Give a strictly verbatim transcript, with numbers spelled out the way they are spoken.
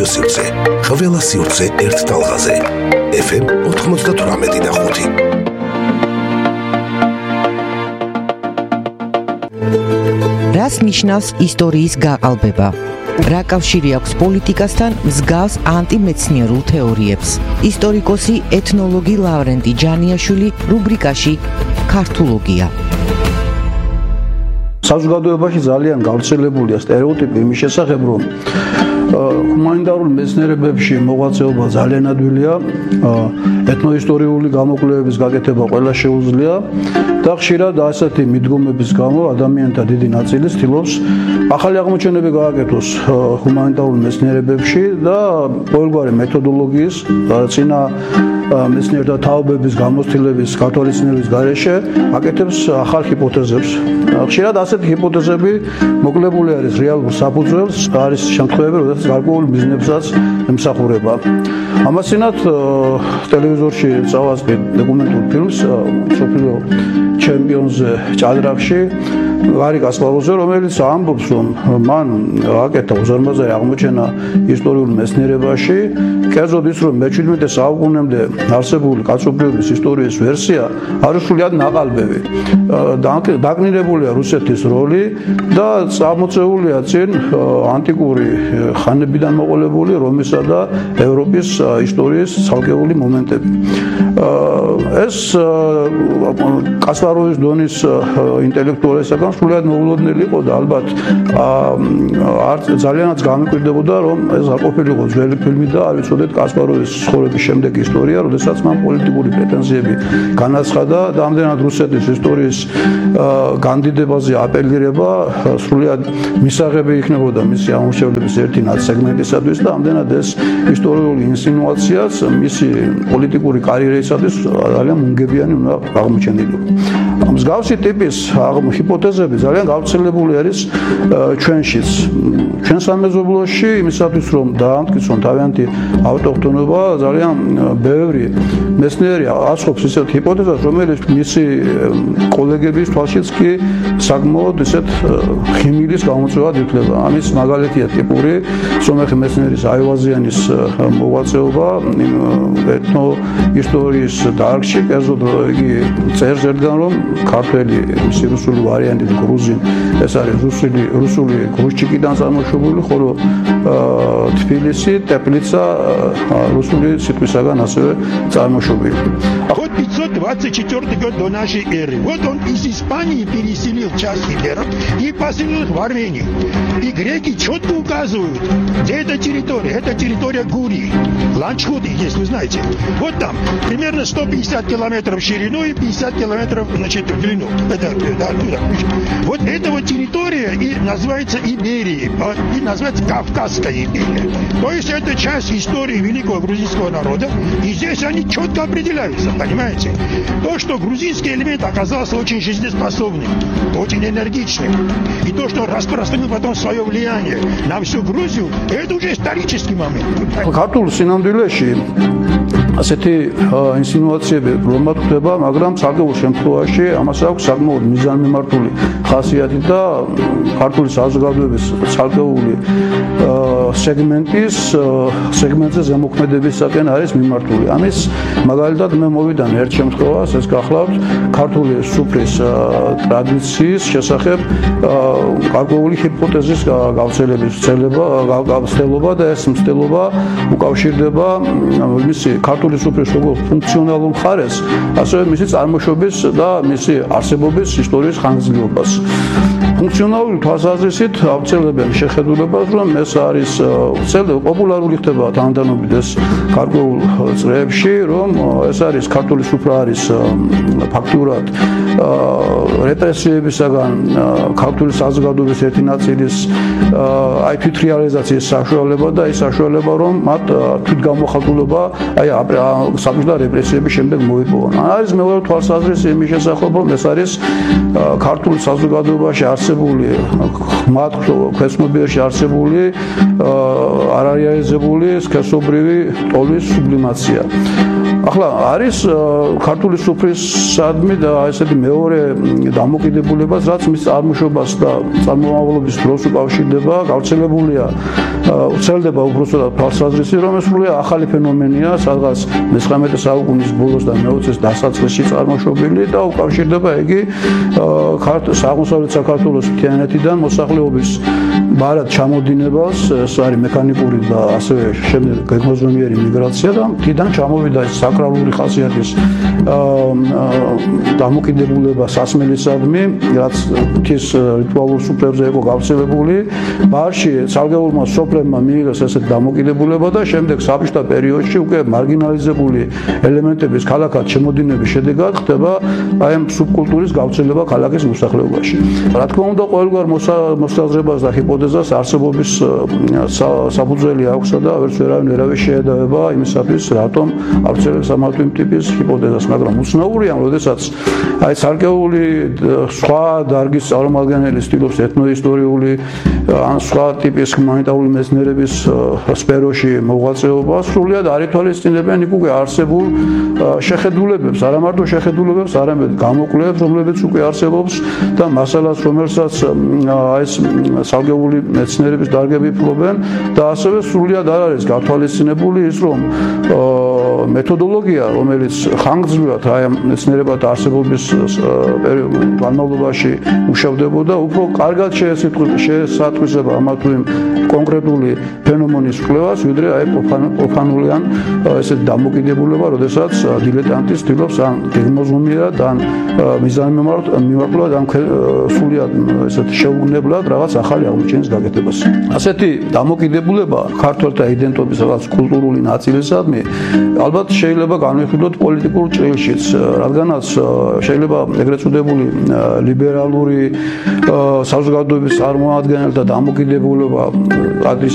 რადიო სივრცე, ყველა სივრცე ერთ ტალღაზე. ეფ ემ ოთხმოცდათვრამეტი და ხუთი. რას ნიშნავს ისტორიის გაყალბება? რა კავშირი აქვს პოლიტიკასთან მსგავს ანტიმეცნიერულ თეორიებს? ისტორიკოსი ეთნოლოგი ლავრენტი ჯანიაშვილი რუბრიკაში ქართულოგია. საზოგადოებაში ძალიან გავრცელებულია სტერეოტიპი იმის შესახებ, რომ ჰუმანიტარულ მეცნიერებებში მოღვაწეობა ძალიან ადვილია, ეთნოისტორიული გამოკვლევების გაკეთება ყველა შეუძლია და ხშირად ასეთი მიდგომების გამო ადამიანთა დიდი ნაწილი ცდილობს ახალი აღმოჩენები გააკეთოს ჰუმანიტარულ მეცნიერებებში და ყოველგვარი მეთოდოლოგიის წინა მეცნიერთა თაობების გამოცდილების გათვალისწინების გარეშე აკეთებს ახალ ჰიპოთეზებს. ხშირად ასეთი ჰიპოთეზები მოკლებული არის რეალურ საფუძველს, არის შემთხვევები, როდესაც გარკვეულ მიზნებსაც ემსახურება. ამასთანავ ტელევიზორში წავასწრებ დოკუმენტურ ფილმს მსოფლიო ჩემპიონზე ჭადრაკში გარი კასპაროვზე, რომელიც ამბობს, რომ მან აკეთა უზარმაზარი აღმოჩენა ისტორიულ მეცნიერებაში, კერძოდ ის, რომ მეჩვიდმეტე საუკუნემდე არსებული კაცობრიობის ისტორიის ვერსია არის სრულიად ნაყალბები. დაკნინებულია რუსეთის როლი და წამოწეულია წინ ანტიკური ხანებიდან მოყოლებული რომისა და ევროპის ისტორიის ცალკეული მომენტები. ეს კასპაროვის დონის ინტელექტუალისგან სრულიად მოულოდნელი იყო და ალბათ ძალიანაც გამიკვირდებოდა, რომ ეს არ ყოფილიყო ძველი ფილმი და არ ვიცოდეთ კასპაროვის ცხოვრების შემდეგი ისტორია, როდესაც მან პოლიტიკური პრეტენზიები განაცხადა და ამდენად რუსეთის ისტორიის განდიდებაზე აპელირება სრულიად მისაღები იქნებოდა მისი აღმოჩენების ერთი სეგმენტისათვის და ამდენად ეს ისტორიული ინსინუაციაც მისი პოლიტიკური კარიერისათვის ძალიან მუნგებიანი უნდა აღმოჩენილიყო. მსგავსი ტიპის ჰიპოთეზები ძალიან გავრცელებული არის ჩვენშიც. ჩვენ სამეზობლოში იმისათვის, რომ დაამტკიცონ თავიანთი ავტოქთონობა, ძალიან ბევრი მეცნიერი ასხობს ისეთ ჰიპოთეზას, რომელიც მისი კოლეგების თვალშიც კი საკმაოდ ისეთ ხიმილის გამოწვევად ითვლება. ამის მაგალითია ტიპური სომეხი მეცნიერის აივაზიანის მოღვაწეობა ეთნო ისტორიის დარგში, კერძოდ იგი წერს ერთგან, რომ ქართველი მისი რუსული ვარიანტი გრუზინ, ეს არის რუსული რუსული გრუშჩიკიდან წარმოშობილი, ხოლო თბილისი, ტეპლიცა რუსული სიტყვისაგან ასევე წარმოშობილი. Вот пятьсот двадцать четвёртый год до нашей эры. Вот он из Испании переселил часть гиберов и поселил их в Армению. И греки четко указывают, где эта территория. Это территория Гурии. Ланчхуды, если вы знаете. Вот там примерно сто пятьдесят километров в ширину и пятьдесят километров, значит, в длину. Это, да, туда. Вот эта вот территория и называется Иберией, и называется Кавказская империя. То есть это часть истории великого грузинского народа, и здесь они четко определяются, понимаете? То, что грузинский элемент оказался очень жизнеспособным, очень энергичным, и то, что распространил потом свое влияние на всю Грузию, это уже исторический момент. ქართულ სინამდვილეში ასეთი ინსინუაციები რომად ხდება, მაგრამ საკმაოდ შემთხვევაში ამას აქვს საკმაოდ მიზანმიმართული ხასიათი და ქართული საზოგადოების ცალკეული სეგმენტის სეგმენტზე ზემოქმედებისაკენ არის მიმართული. ამის მაგალითად მე მოვიდან ერთ შემთხვევას, ეს გახლავთ ქართული სუფრის ტრადიციის შესახებ გარკვეული ჰიპოთეზის გავრცელების ცდელობა და ეს მცდელობა უკავშირდება მისი ქართული სუფრის როგორც ფუნქციონალურ მხარეს, ასევე მისი წარმოშობის და მისი არსებობის ისტორიის ხანგრძლივობას. ფუნქციონალური თვალსაზრისით ავრცელებენ შეხედულებას, რომ ეს არის პოპულარული ხდება თანდათანობით ეს გარკვეულ წრეებში, რომ ეს არის ქართული სუფრა არის ფაქტურად რეპრესიებისაგან ქართული საზოგადოების ერთი ნაწილის აი თვითრეალიზაციის საშუალება და ის საშუალება, რომ მათ თვითგამოხატულობა აი საბჭოთა რეპრესიების შემდეგ მოიპოვონ. არის მეორე თვალსაზრისი იმის შესახებ, რომ ეს არის ქართული საზოგადოებაში არსებული მათ ქვეცნობიერში არსებული არარეალიზებული სქესობრივი ტოლის სუბლიმაცია. ახლა არის ქართული სუფრისადმი და ესეთი მეორე დამოკიდებულებაც, რაც მის წარმოშობას და წარმომავლობის დროს უკავშირდება, გავრცელებულია ვრცელდება უბრალოდ თვალსაზრისი, რომ ეს სრულიად ახალი ფენომენია, სადღაც მესამე საუკუნის ბოლოს და მეოცეს დასაწყისში წარმოშობილი და უკავშირდება იგი აღმოსავლეთ საქართველოს მთიანეთიდან მოსახლეობის ბარად ჩამოდინებას, ეს არის მექანიკური და ასევე შემდეგ გეგმოზომიერი მიგრაცია და მთიდან ჩამოვიდა ეს საკრალური ხასიათის დამოკიდებულება სასმელისადმი, რაც მთის რიტუალურ სუფრებზე იყო გავრცელებული. ბარში ცალკეულმა სოფლებმა მიიღეს ესეთ დამოკიდებულება და შემდეგ საბჭოთა პერიოდში უკვე მარგინალიზებული ელემენტების ქალაქად შემოდინების შედეგად ხდება აი ამ სუბკულტურის გავრცელება ქალაქის მოსახლეობაში. რა თქმა უნდა, ყოველგვარ მოსაზრებას და ჰიპოთეზას არსებობის საფუძველი აქვს და ვერც ვერავინ ვერავის შეედავება იმისათვის, რატომ ავრცელებს ამ ტიპის ჰიპოთეზას, მაგრამ უცნაურია, როდესაც აი ცალკეული სხვა დარგის წარმომადგენელი ცდილობს ეთნოისტორიული ან სხვა ტიპის ჰუმანიტარული მეცნიერების სფეროში მოღვაწეობა, სრულიად არ ითვალისწინებენ იქ უკვე არსებულ შეხედულებებს, არა მარტო შეხედულებებს, არამედ გამოკვლევებს, რომლებიც უკვე არსებობს და მასალას, რომელსაც აი ეს ცალკეული მეცნიერების დარგები ფლობენ და ასევე სრულიად არ არის გათვალისწინებული ის, რომ მეთოდოლოგია, რომელიც ხანგრძლივად აი ამ მეცნიერებათა არსებობის განმავლობაში მუშავდებოდა, უფრო კარგად შეესატყვისება ამა თუ იმ კონკრეტული ფენომენის კვლევას, ვიდრე აი პროფანულიან ესეთ დამოკიდებულება, როდესაც დილეტანტი ცდილობს ან გეგმოზომიერად, ან მიზანმიმართულად, ან სრულიად ესეთ შეუგნებლად რაღაც ახალი აღმოჩენის გაკეთებას. ასეთი დამოკიდებულება ქართველთა იდენტობის რაღაც კულტურული ნაწილისადმი ალბათ შეიძლება განვიხილოთ პოლიტიკურ ჭრილშიც, რადგანაც შეიძლება ეგრეთ წოდებული ლიბერალური საზოგადოების წარმომადგენელთა დამოკიდებულება